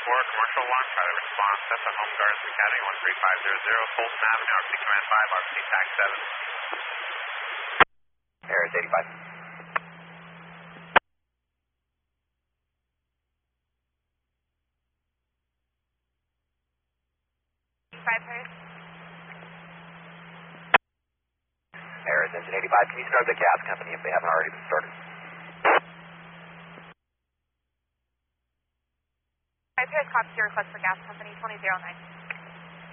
Commercial Alarm, try to respond. SM Home Gardens Academy 13500, Fulton Avenue, RPC Command 5, RPC TAC 7. Harris 85. Harris, engine 85, can you start the gas company if they haven't already been started? Harris, copy your request for gas company 2009.